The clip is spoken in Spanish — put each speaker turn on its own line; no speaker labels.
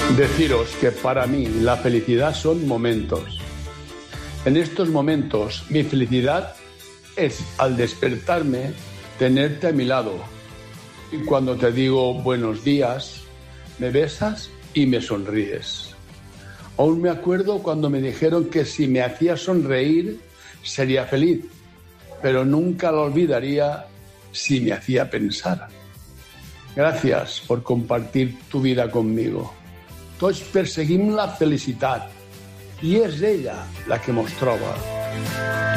Deciros que para mí la felicidad son momentos. En estos momentos mi felicidad es al despertarme tenerte a mi lado. Y cuando te digo buenos días, me besas y me sonríes. Aún me acuerdo cuando me dijeron que si me hacía sonreír sería feliz, pero nunca lo olvidaría si me hacía pensar. Gràcies per compartir tu vida conmigo. Tots perseguim la felicitat i és ella la que mos troba.